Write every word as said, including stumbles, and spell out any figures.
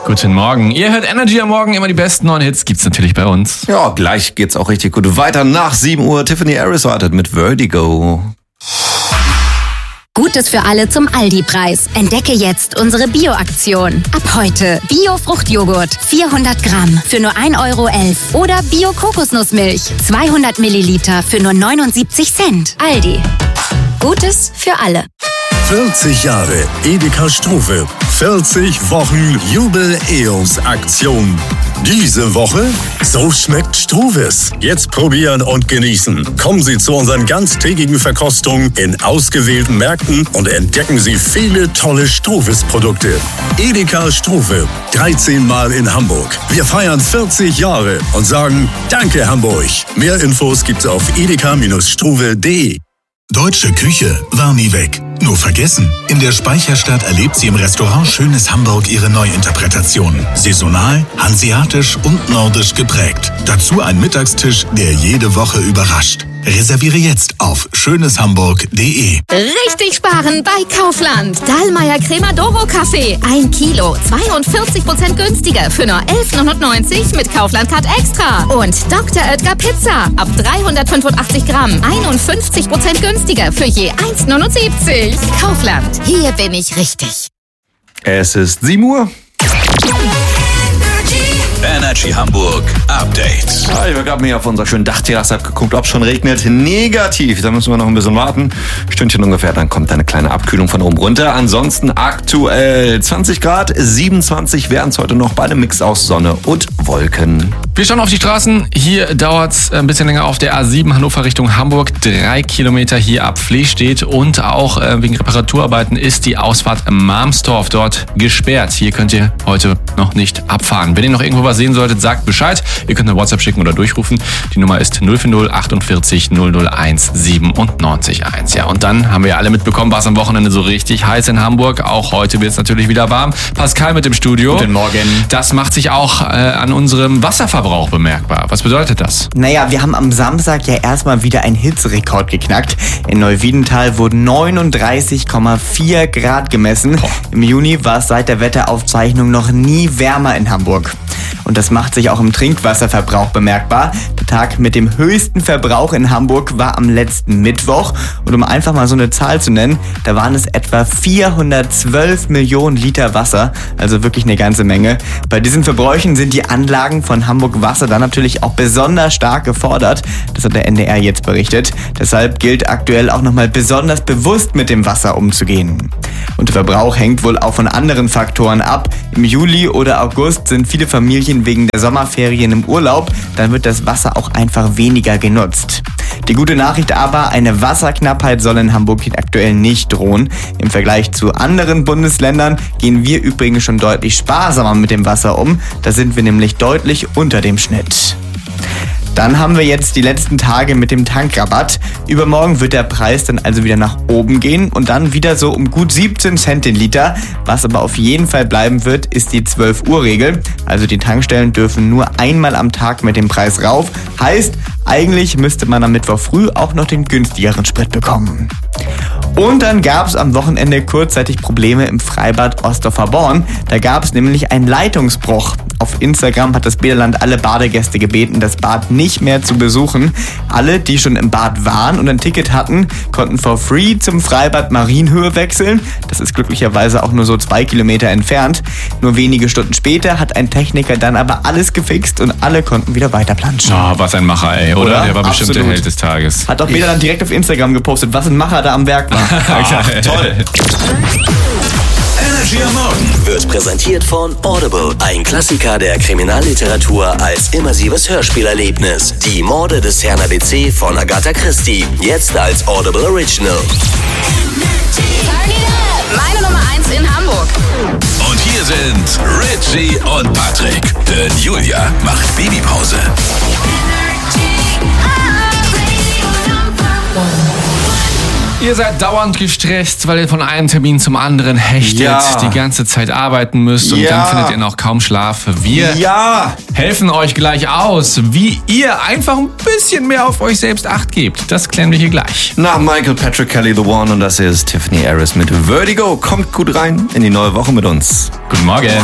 Guten Morgen. Ihr hört Energy am Morgen, immer die besten neuen Hits gibt's natürlich bei uns. Ja, gleich geht's auch richtig gut weiter nach sieben Uhr. Tiffany Harris wartet mit Vertigo. Gutes für alle zum Aldi-Preis. Entdecke jetzt unsere Bio-Aktion. Ab heute Bio-Fruchtjoghurt vierhundert Gramm für nur ein Euro elf oder Bio-Kokosnussmilch zweihundert Milliliter für nur neunundsiebzig Cent. Aldi. Gutes für alle. vierzig Jahre Edeka Struve. vierzig Wochen Jubel-E O S-Aktion. Diese Woche, so schmeckt Struves. Jetzt probieren und genießen. Kommen Sie zu unseren ganztägigen Verkostungen in ausgewählten Märkten und entdecken Sie viele tolle Struves-Produkte. Edeka Struve, dreizehn Mal in Hamburg. Wir feiern vierzig Jahre und sagen Danke Hamburg. Mehr Infos gibt's auf edeka Struve punkt de. Deutsche Küche war nie weg. Nur vergessen. In der Speicherstadt erlebt sie im Restaurant Schönes Hamburg ihre Neuinterpretation. Saisonal, hanseatisch und nordisch geprägt. Dazu ein Mittagstisch, der jede Woche überrascht. Reserviere jetzt auf schönes hamburg punkt de. Richtig sparen bei Kaufland. Dallmayr Crema Doro Kaffee. Ein Kilo, zweiundvierzig Prozent günstiger für nur elf neunundneunzig mit Kaufland Card Extra. Und Doktor Oetker Pizza. Ab dreihundertfünfundachtzig Gramm. einundfünfzig Prozent günstiger für je eins neunundsiebzig. Kaufland. Hier bin ich richtig. Es ist sieben Uhr. Energy Hamburg Update. Ja, ich habe gerade mir auf unserer schönen Dachterrasse abgeguckt, ob es schon regnet. Negativ. Da müssen wir noch ein bisschen warten. Stündchen ungefähr, dann kommt eine kleine Abkühlung von oben runter. Ansonsten aktuell zwanzig Grad, siebenundzwanzig wären es heute noch bei einem Mix aus Sonne und Wolken. Wir schauen auf die Straßen. Hier dauert's ein bisschen länger auf der A sieben Hannover Richtung Hamburg. Drei Kilometer hier ab Flehstedt. Und auch äh, wegen Reparaturarbeiten ist die Ausfahrt Marmstorf dort gesperrt. Hier könnt ihr heute noch nicht abfahren. Wenn ihr noch irgendwo was sehen solltet, sagt Bescheid. Ihr könnt eine WhatsApp schicken oder durchrufen. Die Nummer ist null vier null achtundvierzig null null eins siebenundneunzig eins. Ja, und dann haben wir ja alle mitbekommen, war es am Wochenende so richtig heiß in Hamburg. Auch heute wird es natürlich wieder warm. Pascal mit dem Studio. Guten Morgen. Das macht sich auch äh, an unserem Wasserverbrauch bemerkbar. Was bedeutet das? Naja, wir haben am Samstag ja erstmal wieder einen Hitzerekord geknackt. In Neuwiedental wurden neununddreißig Komma vier Grad gemessen. Boah. Im Juni war es seit der Wetteraufzeichnung noch nie wärmer in Hamburg. Und das macht sich auch im Trinkwasserverbrauch bemerkbar. Der Tag mit dem höchsten Verbrauch in Hamburg war am letzten Mittwoch. Und um einfach mal so eine Zahl zu nennen, da waren es etwa vierhundertzwölf Millionen Liter Wasser. Also wirklich eine ganze Menge. Bei diesen Verbräuchen sind die Anlagen von Hamburg Wasser dann natürlich auch besonders stark gefordert. Das hat der N D R jetzt berichtet. Deshalb gilt aktuell auch nochmal besonders bewusst mit dem Wasser umzugehen. Und der Verbrauch hängt wohl auch von anderen Faktoren ab. Im Juli oder August sind viele Familien wegen der Sommerferien im Urlaub. Dann wird das Wasser auch einfach weniger genutzt. Die gute Nachricht aber, eine Wasserknappheit soll in Hamburg aktuell nicht drohen. Im Vergleich zu anderen Bundesländern gehen wir übrigens schon deutlich sparsamer mit dem Wasser um. Da sind wir nämlich deutlich unter dem Schnitt. Dann haben wir jetzt die letzten Tage mit dem Tankrabatt. Übermorgen wird der Preis dann also wieder nach oben gehen und dann wieder so um gut siebzehn Cent den Liter. Was aber auf jeden Fall bleiben wird, ist die zwölf Uhr Regel. Also die Tankstellen dürfen nur einmal am Tag mit dem Preis rauf. Heißt, eigentlich müsste man am Mittwoch früh auch noch den günstigeren Sprit bekommen. Und dann gab es am Wochenende kurzzeitig Probleme im Freibad Ostdorfer Born. Da gab es nämlich einen Leitungsbruch. Auf Instagram hat das Bäderland alle Badegäste gebeten, das Bad nicht mehr zu besuchen. Alle, die schon im Bad waren und ein Ticket hatten, konnten for free zum Freibad Marienhöhe wechseln. Das ist glücklicherweise auch nur so zwei Kilometer entfernt. Nur wenige Stunden später hat ein Techniker dann aber alles gefixt und alle konnten wieder weiterplanschen. Oh, was ein Macher, ey, oder? oder? Der war bestimmt Absolut. Der Held des Tages. Hat auch Bäderland direkt auf Instagram gepostet, was ein Macher da am Werk war. Ach, toll. Energy am Morgen wird präsentiert von Audible. Ein Klassiker der Kriminalliteratur als immersives Hörspielerlebnis. Die Morde des Herrn A B C von Agatha Christie. Jetzt als Audible Original. Meine Nummer eins in Hamburg. Und hier sind Richie und Patrick. Denn Julia macht Babypause. Ihr seid dauernd gestresst, weil ihr von einem Termin zum anderen hechtet, ja. die ganze Zeit arbeiten müsst und ja. dann findet ihr noch kaum Schlaf. Wir ja. helfen euch gleich aus, wie ihr einfach ein bisschen mehr auf euch selbst Acht gebt. Das klären wir hier gleich. Nach Michael Patrick Kelly The One und das ist Tiffany Harris mit Vertigo. Kommt gut rein in die neue Woche mit uns. Guten Morgen.